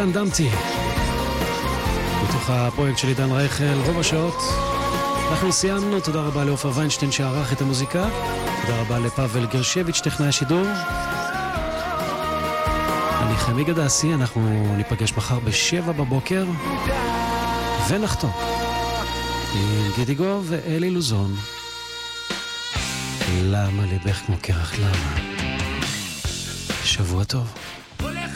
אנדמתי. בתוך הפרויקט של עידן רייכל, רוב השעות. אנחנו סיימנו, תודה רבה לאופר ויינשטיין שערך את המוזיקה. תודה רבה לפאבל גרשביץ' טכנאי השידור. אני חמי גדסי, אנחנו ניפגש מחר ב-7 בבוקר. ונחתום עם גידיגו ואלי לוזון. למה לבך כמו קרח למה? שבוע טוב.